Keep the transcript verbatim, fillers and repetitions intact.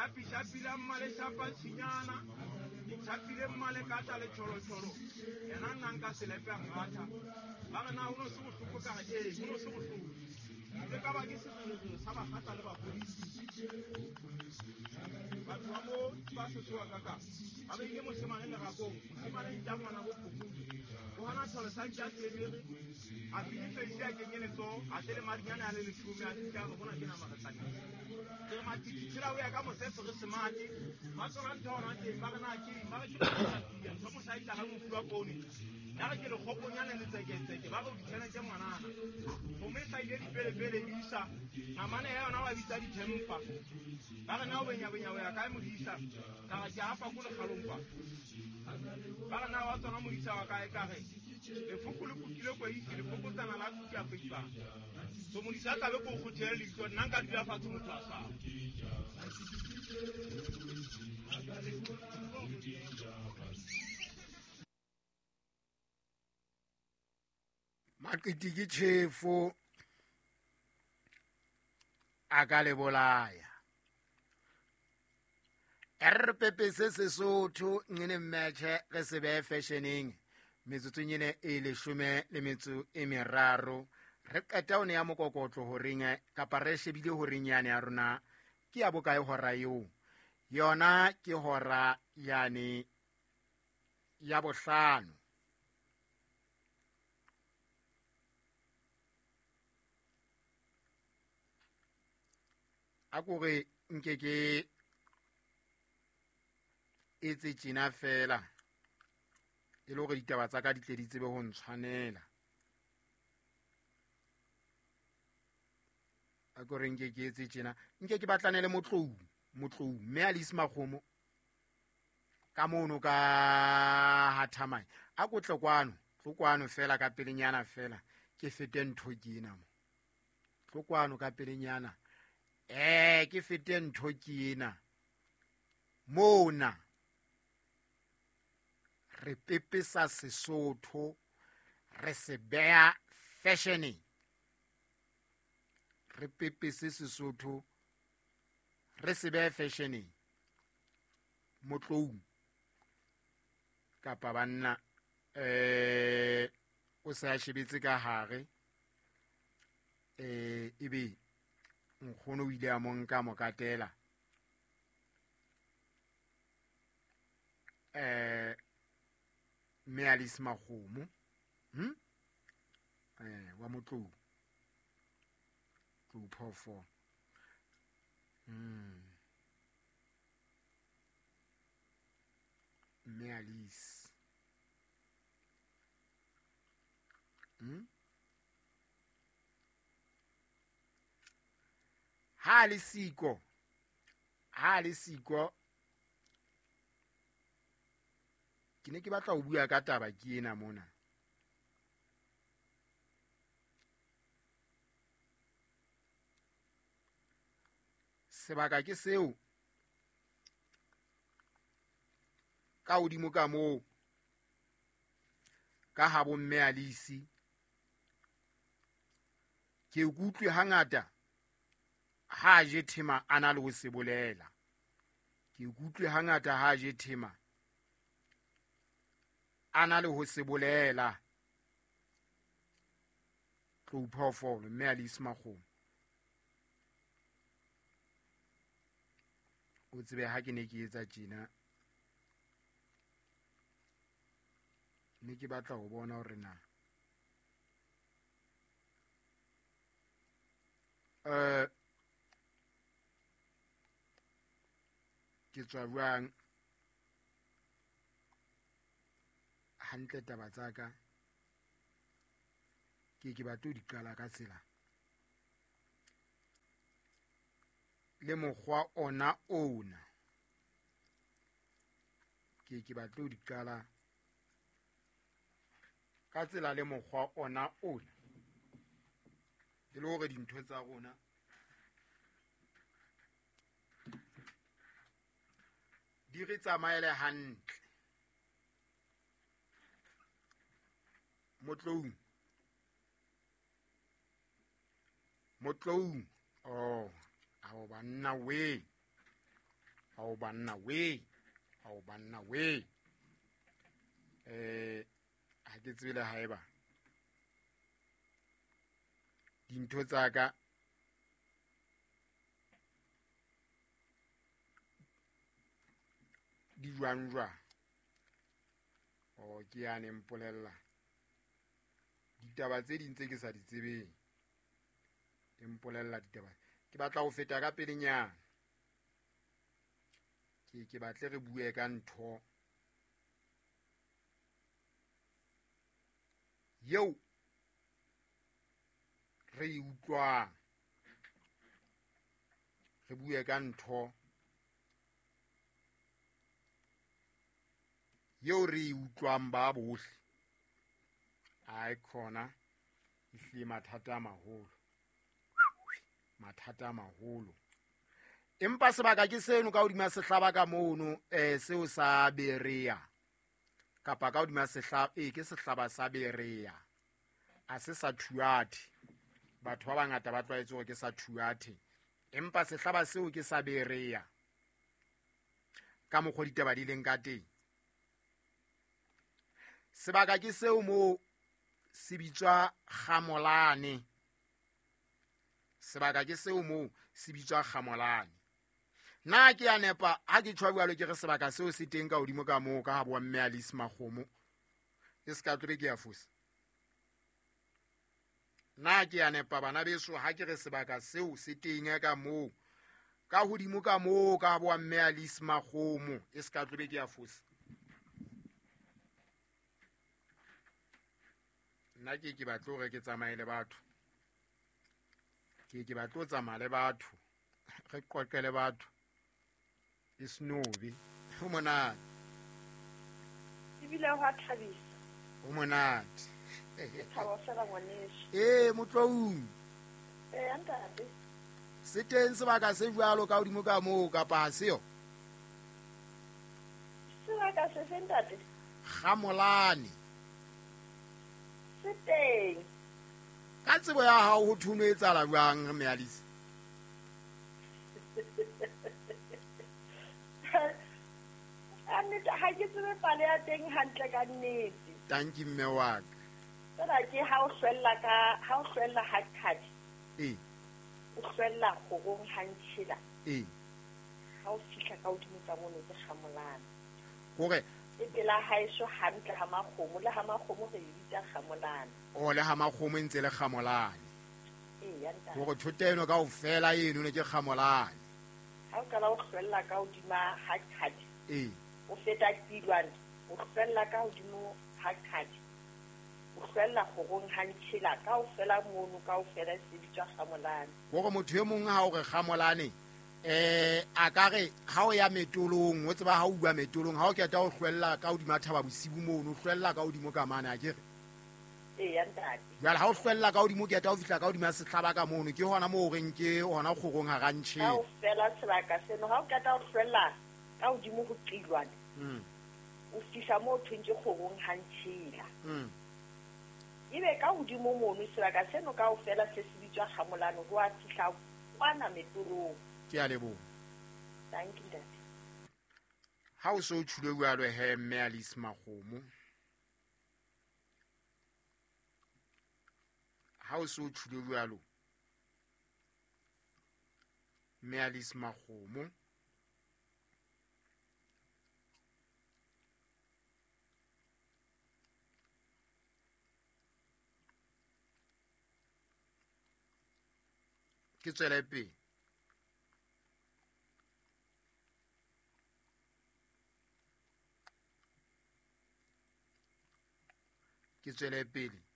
Shapi shapi la male shapa chinyana. Shapi le male kata le cholo cholo. Ena nanga se le pe ngata. Bana na uno su su ka e, uno su su. Le ka ba ke se sa ba kata le ba polisi. Ba tsamo ba se tswa kaka. Abe ke mo se mane le ga go. Se mane ja mwana go pupu. Go hana tsala sa ja tebele. A fini fe sia ke nyene to, a tele mariana le le tshumi a tsa go bona ke na magatsana. Ke ma titira o ya ka mo se se se mati. Ba tsona ntona ke ba na ke ba ke ya mo sa ita ga mo fua pone. Ya ke le goponyana le tseke tseke ba go ditshela ke ngwana. Go me sa ile di pele pele isa. Na mane ya ona wa bitsa di tempa. Ba na o benya benya ya ka mo isa. Ka ja apa go le galompa. Ba na wa tsona mo isa wa ka e ka ge. Le fukulu kukile kwa hiki, le fukutana la kukia kuipa. So munisaka weko ukuteli, kwa nanga dia fatu mutasa. Makitiki chefu akale bolaya. R P P se Sesotho ngene matche re se be fashioning. Metsotso nyene e le shome le metso e meraro re qeta o ne ya mokokotlo ho ringa kapa re shebile ho rinyane ya rona ke ya bokae hora eo yona ke hora yani ya bohlano a kore nke ke etse tjena fela e le gore ditaba tsa ka di tle di tsebe ho ntshwanela a gore nke ke etse tjena nke ke batlanele motlou motlou mme Alice Makgomo ka mono ka hathamai a go tle kwano tlokwano fela ka pelenyana fela ke fete ntho ke ena mo tlokwano ka pelenyana eh ke fete ntho ke ena mona re pepesa Sesotho re se bea fashioning re pepese Sesotho re se bea fashioning motlou kapa banna eh o sa shebetse ka hare eh ebe nkgono o ile a monka mokatela eh me Alice Makgomo hm eh wa motlou tlou phofo hm me Alice hm ha le siko ha le siko ke ne ke batla ho bua ka taba ke ena mona sebaka ke seo ka hodimo ka moo ka ha bo mme Alice ke ukutlwe hangata ha je thema ana le ho se bolela ke ukutlwe hangata ha je thema ana le ho se bolela tlou phofolo mme Alice Makgomo o tsebe ha ke ne ke etsa tjena ne ke batla ho bona hore na eh ke tswa buang hantle taba tsa ka ke ke batho di qala ka tsela le mokgwa ona ona ke ke batho di qala ka tsela le mokgwa ona ona e le hore dintho tsa rona di re tsamaele hantle motlou motlou oh ao banna we ao banna we ao banna we eh ha ke tsebile haeba dintho tsa ka di jwang jwang o ke yane mpolella ditaba tse ding tse ke sa di tsebeng e mpolella ditaba ke batla ho feta ka pelenyana ke ke batle re bue ka ntho yeo re e utlwang re bue ka ntho yeo re e utlwang ba bohle ai khona ehlile mathata a maholo mathata a maholo empa sebaka ke seno ka hodima sehlaba ka mono eh seo sa Berea kapa ka hodima sehlaba eh ke sehlaba sa Berea a se sa Thuate batho ba bangata ba tlwaetse hore ke sa Thuate empa sehlaba seo ke sa Berea ka mokgwa ditaba di leng ka teng sebaka ke seo mo se bitswa Gamolane sebaka ke seo mo se bitswa Gamolane na ke ya nepa ha ke tshwa bualo ke re sebaka seo se teng ka hodimo ka moo ka ha bua mme Alice Makgomo e ska tlobe ke ya fosa na ke ya nepa bana beso ha ke re sebaka seo se teng ka moo ka hodimo ka moo ka bua mme Alice Makgomo e ska tlobe ke ya fosa nna ke ke batlo re ke tsamaye le batho ke ke batlo tsamaya le batho re qoqele batho e snobe o monate ebile ho thabisa o monate thabo fela ngwaneso eh motlou eh antate se teng sebaka se jwalo ka hodimo ka moo kapa ha seyo sebaka se sentate Gamolane se teng ka tsebo ya hao ho thuno e tsala jwang mme Alice annete ha ke tsebe pale ya teng hantle ka nnete tanki mme wa ka tsela ke ha o hlwella ka ha o hlwella hakadi eh o hlwella khogong hantshila eh ha o fihla ka hodimo tsa mono ke Gamolane hore e pela haeso hantle ha Makgomo le ha Makgomo re bitsa Gamolane o le ha Makgomo ntse le Gamolane eh ya ntate hore thoteno ka o fela eno ne ke Gamolane ha o kala o hlwella ka hodima hakadi eh o feta tilwane o hlwella ka hodimo hakadi o hlwella khogong hantshila ka o fela mono ka o fela se bitswa Gamolane hore motho e mong ha o re Gamolane eh a ka re ha o ya metolong o tseba ha o bua metolong ha o keta o hlwella ka hodima thaba bosibu mono o hlwella ka hodimo ka mana a kere eh ya ntate jwale ha o hlwella ka hodimo keta o fihla ka hodima sehlaba ka mono ke hona mo reng ke hona khogong ha gantshi ka o fela sebaka seno ha o keta o hlwella ka hodimo ho tilwane mm o fihla mo thwentse khogong hantshila mm ibe ka hodimo mono sebaka seno ka o fela se se bitswa Gamolane ho a fihla kwana metolong ke a lebo thank you dad ha o so tshule bualo he mme Alice Makgomo ha o so tshule bualo mme Alice Makgomo ke tswele pele ke tswele pele